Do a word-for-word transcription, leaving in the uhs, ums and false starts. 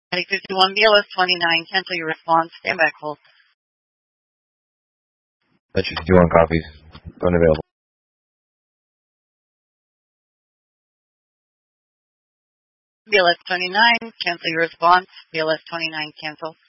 Heading fifty-one, B L S twenty-nine, cancel your response. Stand back, hold. Metro fifty-one copies. Unavailable. B L S twenty-nine, cancel your response. B L S twenty-nine, cancel.